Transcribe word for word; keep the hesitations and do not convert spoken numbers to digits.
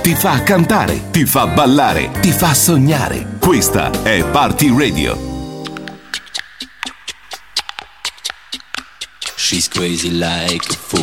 ti fa cantare, ti fa ballare, ti fa sognare. Questa è Party Radio. She's crazy like a fool.